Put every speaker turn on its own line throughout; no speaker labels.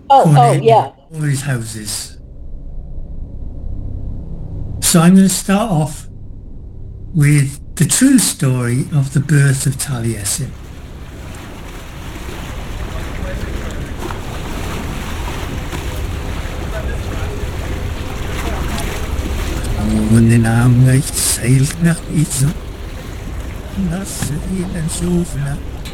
Yeah.
all his houses. So I'm going to start off with the true story of the birth of Taliesin. Yn am eich seil na iddo, na sy'n yn siwfna.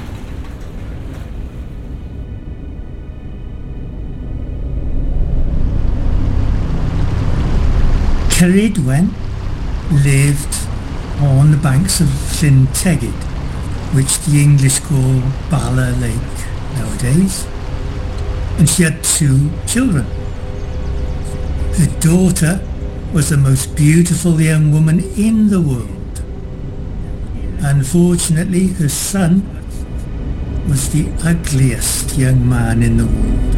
Ceridwen lived on the banks of Llyn Tegid, which the English call Bala Lake nowadays, and she had 2 children. Her daughter was the most beautiful young woman in the world. Unfortunately, her son was the ugliest young man in the world.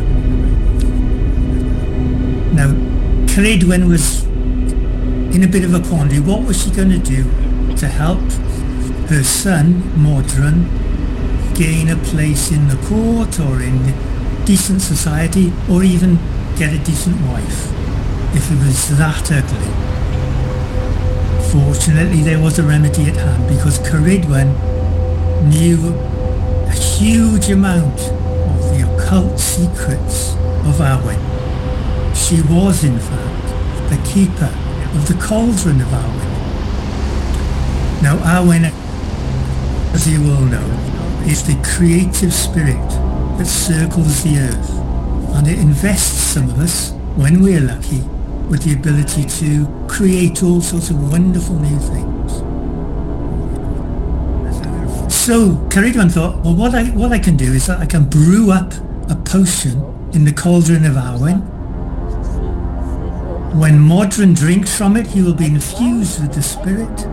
Now, Ceridwen was in a bit of a quandary. What was she going to do to help her son, Modron, gain a place in the court or in decent society, or even get a decent wife, if it was that ugly? Fortunately, there was a remedy at hand, because Ceridwen knew a huge amount of the occult secrets of Arwen. She was, in fact, the keeper of the cauldron of Arwen. Now, Arwen, as you all know, is the creative spirit that circles the earth, and it invests some of us, when we're lucky, with the ability to create all sorts of wonderful new things. So Ceridwen thought, well, what I can do is that I can brew up a potion in the cauldron of Arwen. When Modron drinks from it, he will be infused with the spirit.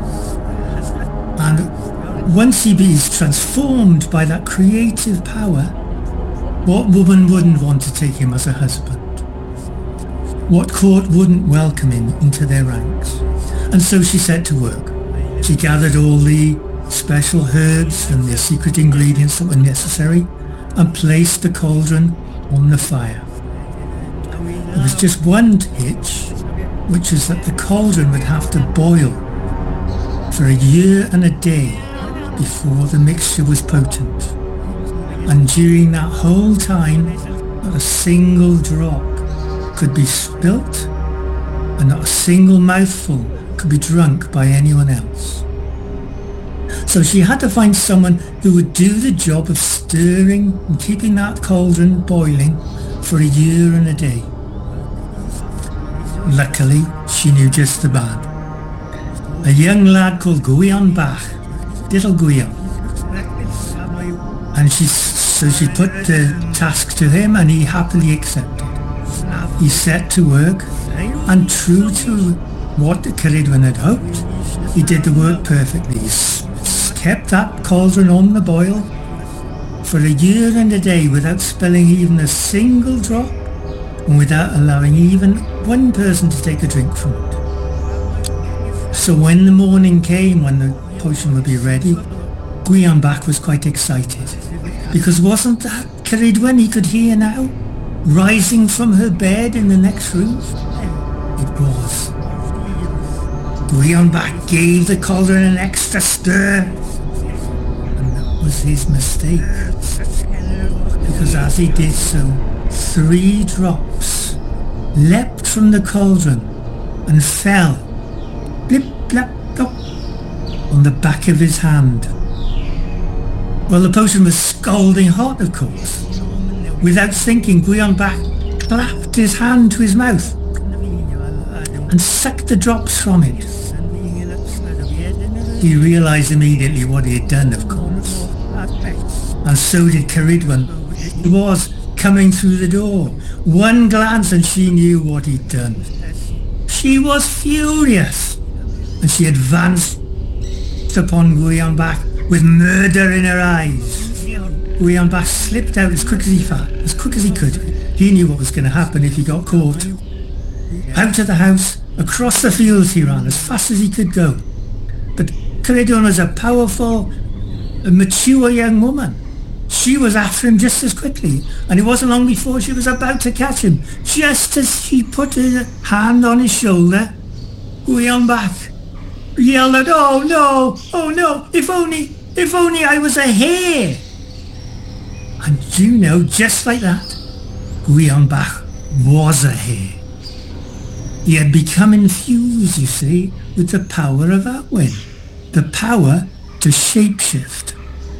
And once he is transformed by that creative power, what woman wouldn't want to take him as a husband? What court wouldn't welcome him into their ranks? And so she set to work. She gathered all the special herbs and the secret ingredients that were necessary and placed the cauldron on the fire. There was just one hitch, which is that the cauldron would have to boil for a year and a day before the mixture was potent. And during that whole time, not a single drop could be spilt, and not a single mouthful could be drunk by anyone else. So she had to find someone who would do the job of stirring and keeping that cauldron boiling for a year and a day. Luckily, she knew just the man. A young lad called Gwion Bach, little Gwion. And so she put the task to him, and he happily accepted. He set to work, and true to what Ceridwen had hoped, he did the work perfectly. He kept that cauldron on the boil for a year and a day without spilling even a single drop, and without allowing even one person to take a drink from it. So when the morning came, when the potion would be ready, Gwion Bach was quite excited, because wasn't that Ceridwen he could hear now, rising from her bed in the next room? It was. Gwion Bach gave the cauldron an extra stir, and that was his mistake, because as he did so, 3 drops leapt from the cauldron and fell, blip, blap, plop, on the back of his hand. Well, the potion was scalding hot, of course. Without thinking, Gwion Bach clapped his hand to his mouth and sucked the drops from it. He realised immediately what he had done, of course. And so did Ceridwen. He was coming through the door. One glance and she knew what he'd done. She was furious, and she advanced upon Gwion Bach with murder in her eyes. Gwion Bach slipped out as quick as he could. He knew what was going to happen if he got caught. Out of the house, across the fields he ran as fast as he could go. But Ceridwen was a powerful, a mature young woman. she was after him just as quickly, and it wasn't long before she was about to catch him. Just as she put her hand on his shoulder, Gwion Bach yelled out, oh no, if only I was a hare. And you know, just like that, Gwion Bach was a hare. He had become infused, you see, with the power of Awen, the power to shapeshift.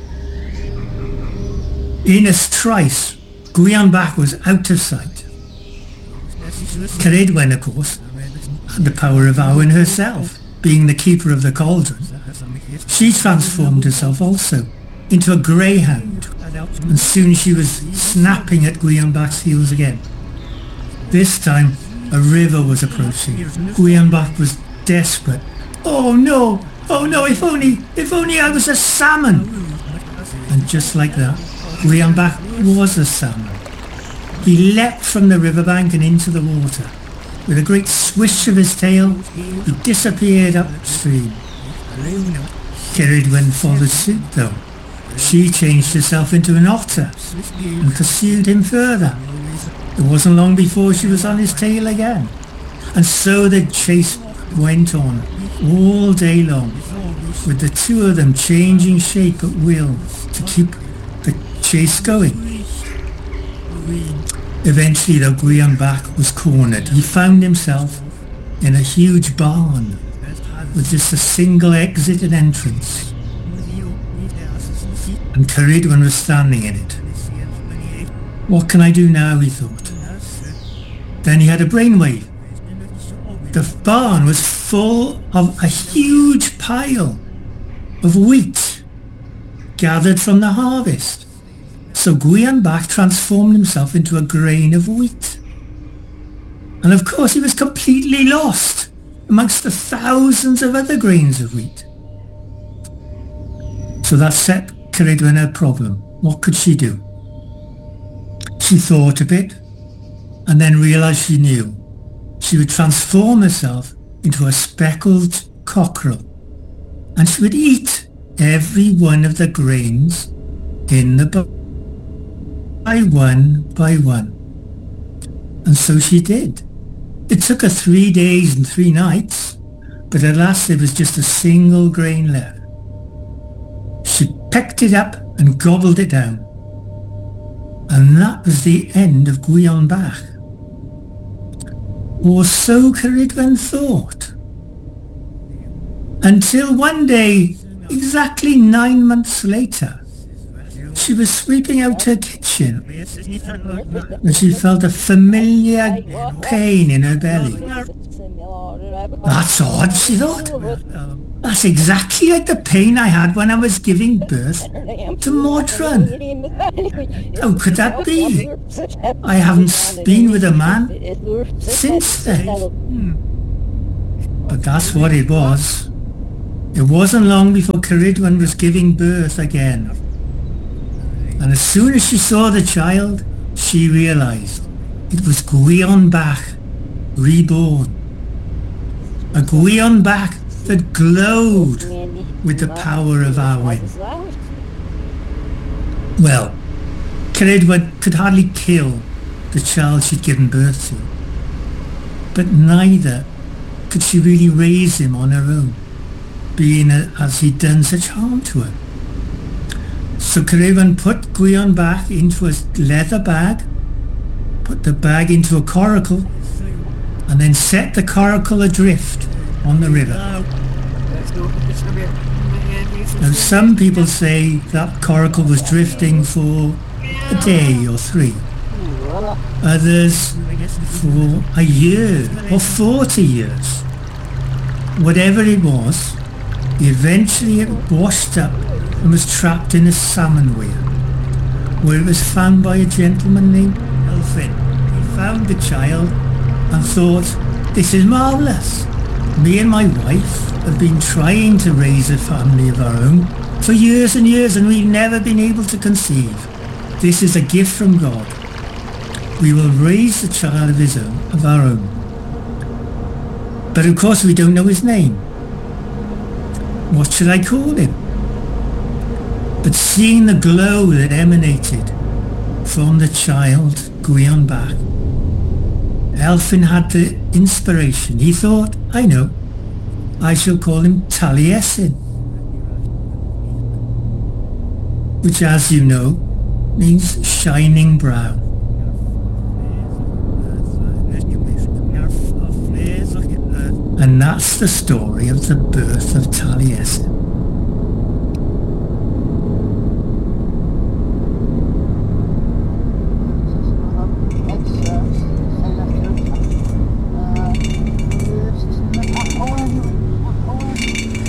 In a trice, Gwion Bach was out of sight. Ceridwen, of course, had the power of Awen herself, being the keeper of the cauldron. She transformed herself also into a greyhound, and soon she was snapping at Gwion Bach's heels again. This time, a river was approaching. Gwion Bach was desperate. Oh no, if only I was a salmon. And just like that, Gwion Bach was a salmon. He leapt from the riverbank and into the water. With a great swish of his tail, he disappeared upstream. Ceridwen followed suit though. She changed herself into an otter and pursued him further. It wasn't long before she was on his tail again. And so the chase went on all day long, with the two of them changing shape at will to keep the chase going. Eventually, though, Gwion Bach was cornered. He found himself in a huge barn with just a single exit and entrance. And Ceridwen was standing in it. What can I do now, he thought. Then he had a brainwave. The barn was full of a huge pile of wheat gathered from the harvest. So Gwion Bach transformed himself into a grain of wheat. And of course he was completely lost amongst the thousands of other grains of wheat. So that set Ceridwen a problem. What could she do? She thought a bit and then realised she knew. She would transform herself into a speckled cockerel, and she would eat every one of the grains in the barn by one. And so she did. It took her 3 days and 3 nights, but at last there was just a single grain left. She picked it up and gobbled it down. And that was the end of Gwion Bach. Or so Ceridwen thought. Until one day, exactly 9 months later, she was sweeping out her kitchen when she felt a familiar pain in her belly. That's odd, she thought. That's exactly like the pain I had when I was giving birth to Modron. How could that be? I haven't been with a man since then. But that's what it was. It wasn't long before Ceridwen was giving birth again. And as soon as she saw the child, she realised it was Gwion Bach reborn. A Gwion Bach that glowed with the power of Awen. Well, Ceridwen could hardly kill the child she'd given birth to, but neither could she really raise him on her own, being as he'd done such harm to her. So Ceridwen put Gwion Bach into a leather bag, put the bag into a coracle, and then set the coracle adrift on the river. Now some people say that coracle was drifting for a day or 3. Others for a year or 40 years. Whatever it was, eventually it washed up and was trapped in a salmon weir, where it was found by a gentleman named Elfyn. He found the child and thought, this is marvellous. Me and my wife have been trying to raise a family of our own for years and years, and we've never been able to conceive. This is a gift from God. We will raise the child of our own. But of course we don't know his name. What should I call him? But seeing the glow that emanated from the child Gwion Bach, Elphin had the inspiration. He thought, I know, I shall call him Taliesin, which, as you know, means shining brown. And that's the story of the birth of Taliesin.